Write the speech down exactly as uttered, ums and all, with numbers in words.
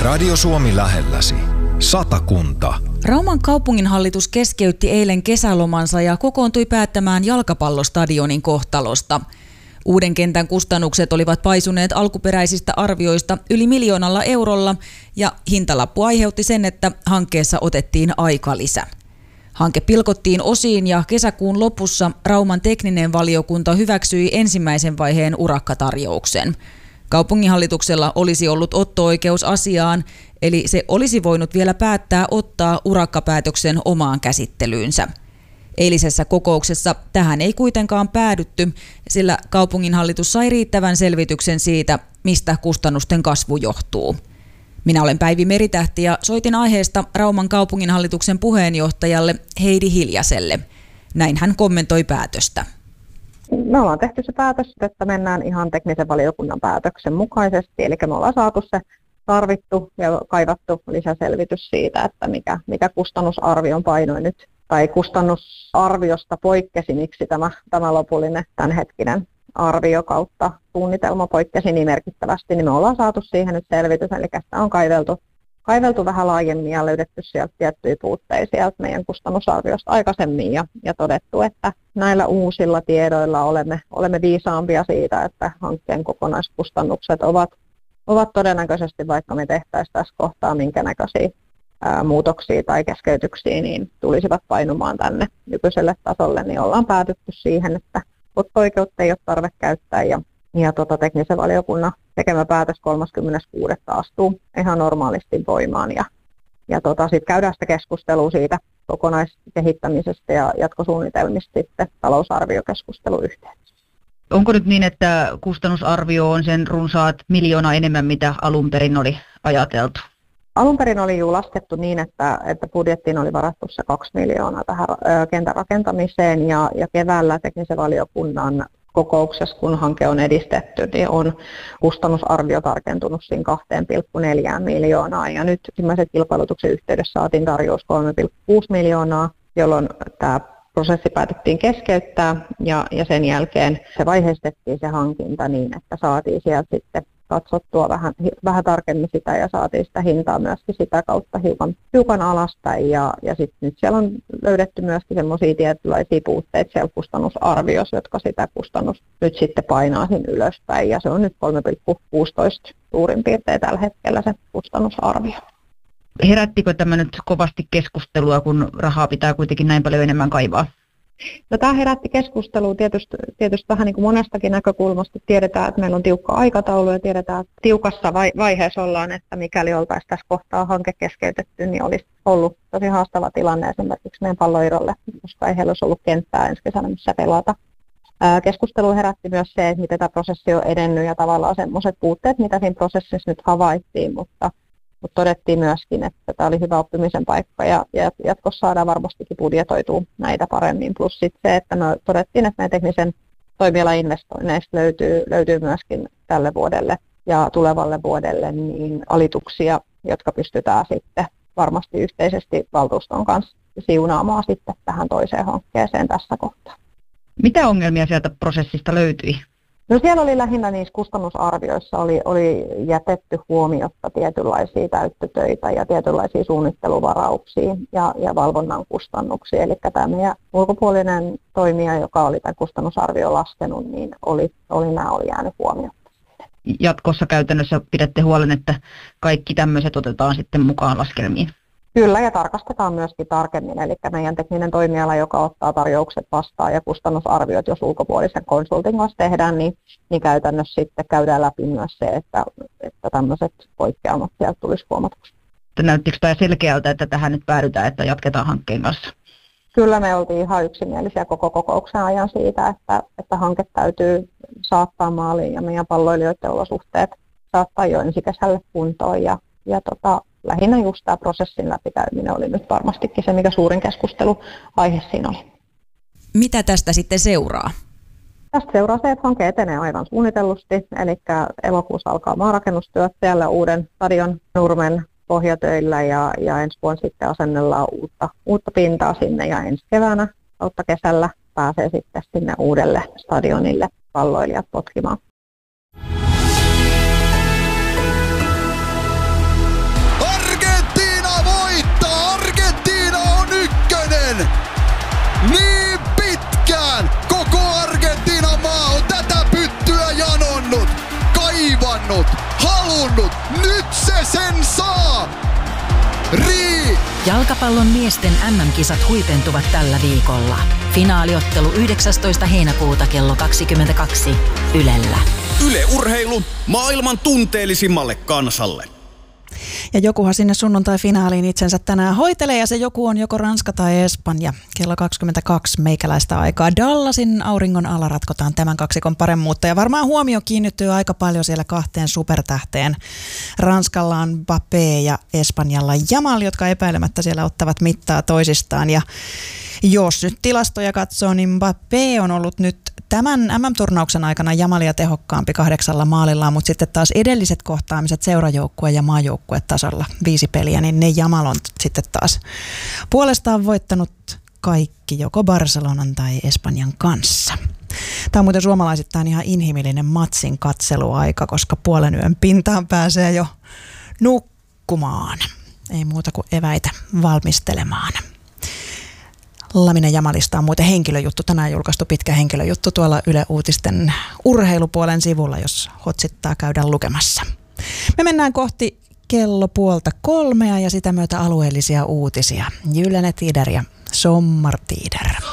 Radio Suomi lähelläsi. Satakunta. Rauman kaupunginhallitus keskeytti eilen kesälomansa ja kokoontui päättämään jalkapallostadionin kohtalosta. Uuden kentän kustannukset olivat paisuneet alkuperäisistä arvioista yli miljoonalla eurolla ja hintalappu aiheutti sen, että hankkeessa otettiin aikalisä. Hanke pilkottiin osiin ja kesäkuun lopussa Rauman tekninen valiokunta hyväksyi ensimmäisen vaiheen urakkatarjouksen. Kaupunginhallituksella olisi ollut otto-oikeus asiaan, eli se olisi voinut vielä päättää ottaa urakkapäätöksen omaan käsittelyynsä. Eilisessä kokouksessa tähän ei kuitenkaan päädytty, sillä kaupunginhallitus sai riittävän selvityksen siitä, mistä kustannusten kasvu johtuu. Minä olen Päivi Meritähti ja soitin aiheesta Rauman kaupunginhallituksen puheenjohtajalle Heidi Hiljaselle. Näin hän kommentoi päätöstä. Me ollaan tehty se päätös, että mennään ihan teknisen valiokunnan päätöksen mukaisesti, eli me ollaan saatu se tarvittu ja kaivattu lisäselvitys siitä, että mikä, mikä kustannusarvion painoi nyt, tai kustannusarviosta poikkesi, miksi tämä, tämä lopullinen tämänhetkinen arvio kautta suunnitelma poikkesi niin merkittävästi, niin me ollaan saatu siihen nyt selvitys, eli sitä on kaiveltu, kaiveltu vähän laajemmin ja löydetty sieltä tiettyjä puutteita sieltä meidän kustannusarviosta aikaisemmin ja, ja todettu, että näillä uusilla tiedoilla olemme, olemme viisaampia siitä, että hankkeen kokonaiskustannukset ovat, ovat todennäköisesti, vaikka me tehtäisiin tässä kohtaa minkä näköisiä ää, muutoksia tai keskeytyksiä, niin tulisivat painumaan tänne nykyiselle tasolle, niin ollaan päätytty siihen, että otto-oikeutta ei ole tarve käyttää ja, ja tota, teknisen valiokunnan tekemä päätös kolmaskymmenes kuudes astuu ihan normaalisti voimaan ja, ja tota, sitten käydään sitä keskustelua siitä kokonaiskehittämisestä ja jatkosuunnitelmista sitten talousarviokeskustelun yhteydessä. Onko nyt niin, että kustannusarvio on sen runsaat miljoonaa enemmän, mitä alun perin oli ajateltu? Alun perin oli jo laskettu niin, että, että budjettiin oli varattu se kaksi miljoonaa tähän kentän rakentamiseen ja, ja keväällä teknisen valiokunnan kokouksessa, kun hanke on edistetty, niin on kustannusarvio tarkentunut siinä kaksi pilkku neljä miljoonaa ja nyt ensimmäisen kilpailutuksen yhteydessä saatiin tarjous kolme pilkku kuusi miljoonaa, jolloin tämä prosessi päätettiin keskeyttää ja, ja sen jälkeen se vaiheistettiin se hankinta niin, että saatiin sieltä sitten katsottua vähän, vähän tarkemmin sitä ja saatiin sitä hintaa myöskin sitä kautta hiukan, hiukan alaspäin. Ja, ja sitten nyt siellä on löydetty myöskin semmoisia tietynlaisia puutteita siellä kustannusarviossa, jotka sitä kustannus nyt sitten painaa sinne ylöspäin. Ja se on nyt kolme pilkku kuusitoista suurin piirtein tällä hetkellä se kustannusarvio. Herättikö tämä nyt kovasti keskustelua, kun rahaa pitää kuitenkin näin paljon enemmän kaivaa? No, tämä herätti keskustelua tietysti, tietysti vähän niin kuin monestakin näkökulmasta. Tiedetään, että meillä on tiukka aikataulu ja tiedetään, että tiukassa vaiheessa ollaan, että mikäli oltaisiin tässä kohtaa hanke keskeytetty, niin olisi ollut tosi haastava tilanne esimerkiksi meidän Palloirolle, koska ei heillä olisi ollut kenttää ensi kesänä, missä pelata. Keskustelu herätti myös se, että miten tämä prosessi on edennyt ja tavallaan sellaiset puutteet, mitä siinä prosessissa nyt havaittiin, mutta Mutta todettiin myöskin, että tämä oli hyvä oppimisen paikka ja, ja jatkossa saadaan varmastikin budjetoitua näitä paremmin. Plus sitten se, että me todettiin, että meidän teknisen toimialan investoinneista löytyy, löytyy myöskin tälle vuodelle ja tulevalle vuodelle niin alituksia, jotka pystytään sitten varmasti yhteisesti valtuuston kanssa siunaamaan sitten tähän toiseen hankkeeseen tässä kohtaa. Mitä ongelmia sieltä prosessista löytyi? No, siellä oli lähinnä niissä kustannusarvioissa oli, oli jätetty huomiotta tietynlaisia täyttötöitä ja tietynlaisia suunnitteluvarauksia ja, ja valvonnan kustannuksia. Eli tämä meidän ulkopuolinen toimija, joka oli tämän kustannusarvion laskenut, niin oli, oli, nämä oli jäänyt huomiotta. Jatkossa käytännössä pidätte huolen, että kaikki tämmöiset otetaan sitten mukaan laskelmiin? Kyllä, ja tarkastetaan myöskin tarkemmin, eli meidän tekninen toimiala, joka ottaa tarjoukset vastaan ja kustannusarviot, jos ulkopuolisen konsultin kanssa tehdään, niin, niin käytännössä sitten käydään läpi myös se, että, että tämmöiset poikkeamat sieltä tulisi huomatuksi. Näyttikö tämä selkeältä, että tähän nyt päädytään, että jatketaan hankkeen kanssa? Kyllä me oltiin ihan yksimielisiä koko kokouksen ajan siitä, että, että hanke täytyy saattaa maaliin ja meidän palloilijoiden olosuhteet saattaa jo ensi kesälle kuntoon ja, ja tota, lähinnä just tämä prosessin läpikäyminen oli nyt varmastikin se, mikä suurin keskustelu aihe siinä oli. Mitä tästä sitten seuraa? Tästä seuraa se, että hanke etenee aivan suunnitellusti, eli elokuussa alkaa maarakennustyöt siellä uuden stadion nurmen pohjatöillä ja, ja ensi vuonna sitten asennellaan uutta, uutta pintaa sinne ja ensi keväänä kautta kesällä pääsee sitten sinne uudelle stadionille palloilijat potkimaan. halunnut, halunnut, nyt se sen saa! Rii! Jalkapallon miesten äm äm-kisat huipentuvat tällä viikolla. Finaaliottelu yhdeksästoista heinäkuuta kello kaksikymmentäkaksi Ylellä. Yle Urheilu maailman tunteellisimmalle kansalle. Ja jokuhan sinne sunnuntai-finaaliin itsensä tänään hoitelee, ja se joku on joko Ranska tai Espanja. Kello kaksikymmentäkaksi meikäläistä aikaa. Dallasin auringon alla ratkotaan tämän kaksikon paremmuutta, ja varmaan huomio kiinnittyy aika paljon siellä kahteen supertähteen. Ranskalla on Mbappé ja Espanjalla Yamal, jotka epäilemättä siellä ottavat mittaa toisistaan. Ja jos nyt tilastoja katsoo, niin Mbappé on ollut nyt tämän äm äm-turnauksen aikana Yamalia tehokkaampi kahdeksalla maalillaan, mutta sitten taas edelliset kohtaamiset seurajoukkue- ja maajoukkuetasolla, viisi peliä, niin ne Yamal on sitten taas puolestaan voittanut kaikki joko Barcelonan tai Espanjan kanssa. Tämä on muuten suomalaisittain ihan inhimillinen matsin katseluaika, koska puolen yön pintaan pääsee jo nukkumaan. Ei muuta kuin eväitä valmistelemaan. Lamine Yamalista on muuten henkilöjuttu, tänään julkaistu pitkä henkilöjuttu tuolla Yle Uutisten urheilupuolen sivulla, jos hotsittaa käydä lukemassa. Me mennään kohti kello puolta kolmea ja sitä myötä alueellisia uutisia. Gyllene Tider ja Sommartider.